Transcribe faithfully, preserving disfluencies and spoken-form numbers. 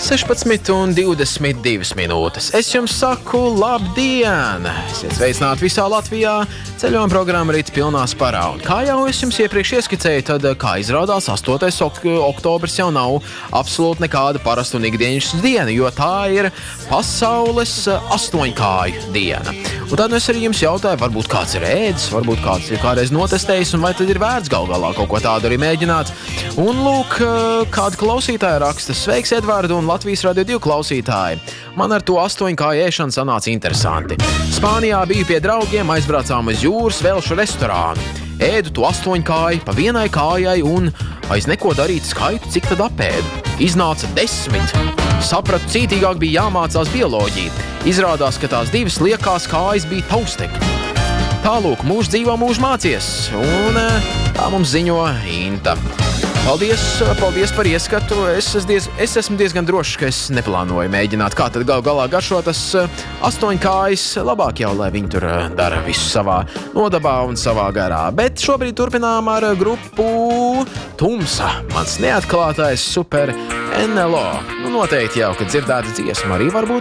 sešpadsmit un divdesmit divas minūtes. Es jums saku labdien! Esiet sveicināti visā Latvijā. Ceļojuma programma rīt pilnā sparā. Un kā jau es jums iepriekš ieskicēju, tad, kā izrādās, astotais oktobris jau nav absolūti nekāda parasta un ikdienas diena, jo tā ir pasaules astoņkāju diena. Un tad es arī jums jautāju, varbūt kāds ir ēdis, varbūt kāds ir kādreiz notestējis, un vai tad ir vērts gal galā kaut ko tādu arī mēģināt. Un lūk, kāda klausītāja raksta: sveiks, Edvardu un Latvijas Radio divi klausītāji. Man ar to astoņkāju ēšanu sanāca interesanti. Spānijā biju pie draugiem, aizbraucām uz jūras velšu restorānu. Ēdu to astoņkāju pa vienai kājai un aiz neko darīt skaitu, cik tad apēdu. Iznāca desmit. Sapratu, cītīgāk bija jāmācās bioloģija. Izrādās, ka tās divas liekās kājas bija taustekļi. Tālūk, mūžs dzīvo, mūžs mācies. Un tā mums ziņo Inta. Paldies, paldies par ieskatu. Es, es, diez, es esmu diezgan drošs, ka es neplānoju mēģināt, kā tad gal galā garšo tas astoņkājas. Labāk jau, lai viņi tur dara visu savā nodabā un savā garā. Bet šobrīd turpinām ar grupu Tumsa. Mans neatklātais super N L O. Nu, noteikti jau, kad dzirdēta dziesma arī varbūt